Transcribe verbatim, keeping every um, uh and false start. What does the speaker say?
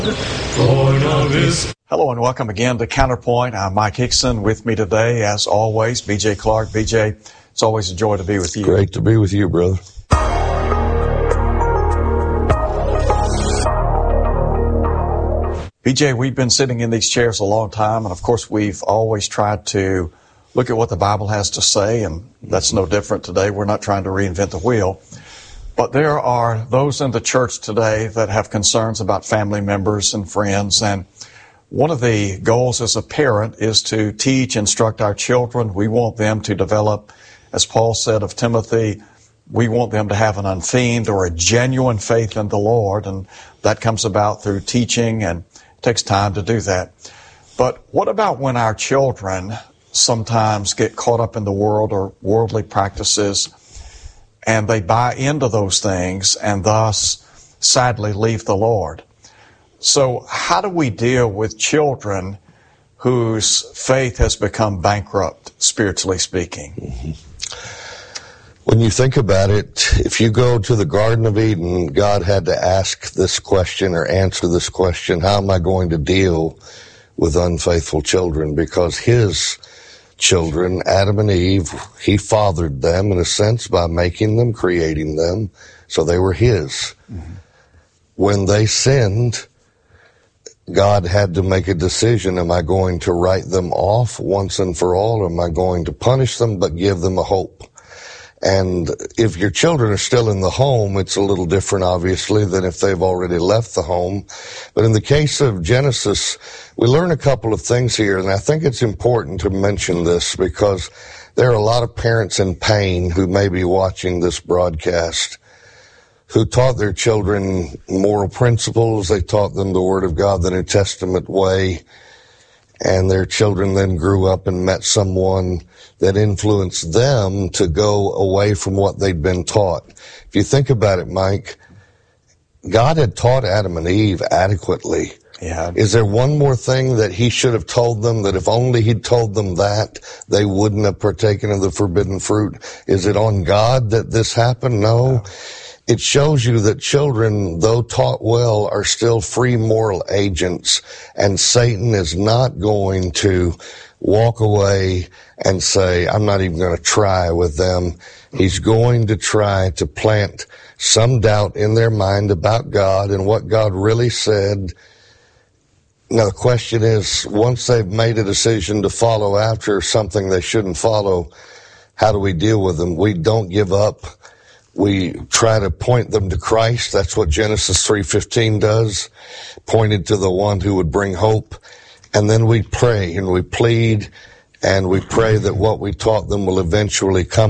Hello and welcome again to Counterpoint. I'm Mike Hickson. With me today, as always, B J Clark. B J, it's always a joy to be with you. Great to be with you, brother. B J, we've been sitting in these chairs a long time, and of course we've always tried to look at what the Bible has to say, and that's no different today. We're not trying to reinvent the wheel. But there are those in the church today that have concerns about family members and friends, and one of the goals as a parent is to teach, instruct our children. We want them to develop, as Paul said of Timothy, we want them to have an unfeigned or a genuine faith in the Lord, and that comes about through teaching, and it takes time to do that. But what about when our children sometimes get caught up in the world or worldly practices, and they buy into those things and thus sadly leave the Lord? So how do we deal with children whose faith has become bankrupt, spiritually speaking? Mm-hmm. When you think about it, if you go to the Garden of Eden, God had to ask this question or answer this question: how am I going to deal with unfaithful children? Because his children, Adam and Eve, he fathered them in a sense by making them, creating them, so they were his. Mm-hmm. When they sinned, God had to make a decision. Am I going to write them off once and for all, or am I going to punish them but give them a hope? And if your children are still in the home, it's a little different, obviously, than if they've already left the home. But in the case of Genesis, we learn a couple of things here, and I think it's important to mention this because there are a lot of parents in pain who may be watching this broadcast who taught their children moral principles. They taught them the Word of God the New Testament way, and their children then grew up and met someone that influenced them to go away from what they'd been taught. If you think about it, Mike, God had taught Adam and Eve adequately. Yeah. Is there one more thing that he should have told them, that if only he'd told them that, they wouldn't have partaken of the forbidden fruit? Is it on God that this happened? No. no. It shows you that children, though taught well, are still free moral agents, and Satan is not going to walk away and say, I'm not even going to try with them. He's going to try to plant some doubt in their mind about God and what God really said. Now, the question is, once they've made a decision to follow after something they shouldn't follow, how do we deal with them? We don't give up. We try to point them to Christ. That's what Genesis three fifteen does, pointed to the one who would bring hope. And then we pray and we plead and we pray that what we taught them will eventually come